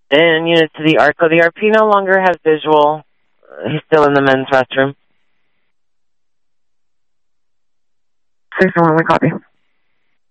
in unit to the ARCO. The RP no longer has visual. He's still in the men's restroom. 6-1, we copy.